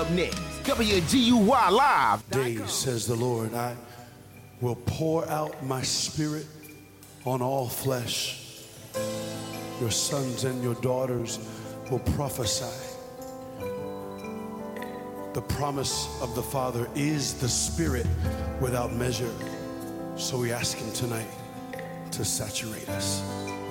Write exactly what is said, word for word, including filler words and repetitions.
up next. W G U Y Live. Days, says the Lord, I will pour out my spirit on all flesh. Your sons and your daughters will prophesy. The promise of the Father is the Spirit without measure. So we ask him tonight to saturate us.